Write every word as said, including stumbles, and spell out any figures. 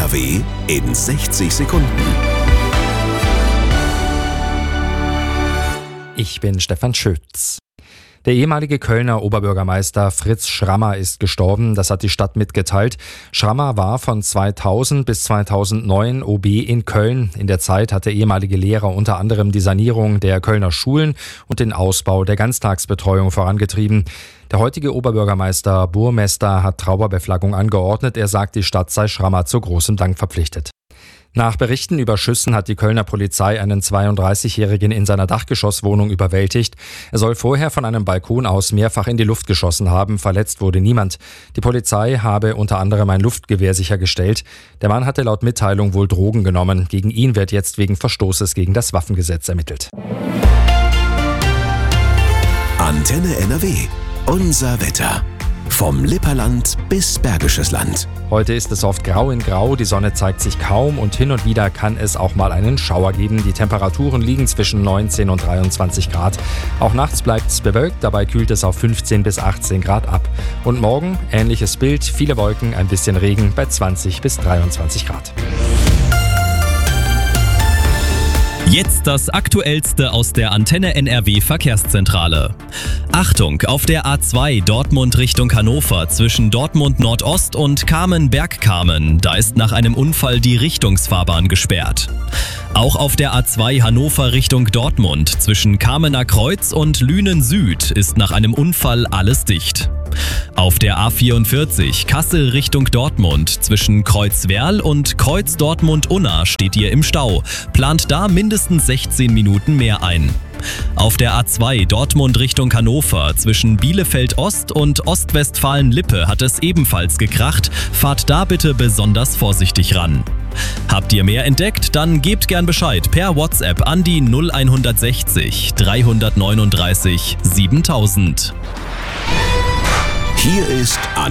R W in sechzig Sekunden. Ich bin Stefan Schütz. Der ehemalige Kölner Oberbürgermeister Fritz Schrammer ist gestorben, das hat die Stadt mitgeteilt. Schrammer war von zweitausend bis zweitausendneun O B in Köln. In der Zeit hat der ehemalige Lehrer unter anderem die Sanierung der Kölner Schulen und den Ausbau der Ganztagsbetreuung vorangetrieben. Der heutige Oberbürgermeister Burmester hat Trauerbeflaggung angeordnet. Er sagt, die Stadt sei Schrammer zu großem Dank verpflichtet. Nach Berichten über Schüssen hat die Kölner Polizei einen zweiunddreißigjährigen in seiner Dachgeschosswohnung überwältigt. Er soll vorher von einem Balkon aus mehrfach in die Luft geschossen haben. Verletzt wurde niemand. Die Polizei habe unter anderem ein Luftgewehr sichergestellt. Der Mann hatte laut Mitteilung wohl Drogen genommen. Gegen ihn wird jetzt wegen Verstoßes gegen das Waffengesetz ermittelt. Antenne N R W. Unser Wetter. Vom Lipperland bis Bergisches Land. Heute ist es oft grau in grau, die Sonne zeigt sich kaum und hin und wieder kann es auch mal einen Schauer geben. Die Temperaturen liegen zwischen neunzehn und dreiundzwanzig Grad. Auch nachts bleibt es bewölkt, dabei kühlt es auf fünfzehn bis achtzehn Grad ab. Und morgen ähnliches Bild, viele Wolken, ein bisschen Regen bei zwanzig bis dreiundzwanzig Grad. Jetzt das Aktuellste aus der Antenne N R W Verkehrszentrale. Achtung, auf der A zwei Dortmund Richtung Hannover zwischen Dortmund Nordost und Kamen-Bergkamen. Da ist nach einem Unfall die Richtungsfahrbahn gesperrt. Auch auf der A zwei Hannover Richtung Dortmund zwischen Kamener Kreuz und Lünen Süd ist nach einem Unfall alles dicht. Auf der A vierundvierzig Kassel Richtung Dortmund zwischen Kreuzwerl und Kreuz Dortmund-Unna steht ihr im Stau. Plant da mindestens sechzehn Minuten mehr ein. Auf der A zwei Dortmund Richtung Hannover zwischen Bielefeld Ost und Ostwestfalen-Lippe hat es ebenfalls gekracht. Fahrt da bitte besonders vorsichtig ran. Habt ihr mehr entdeckt? Dann gebt gern Bescheid per WhatsApp an die null sechs eins drei neun drei siebentausend. Hier ist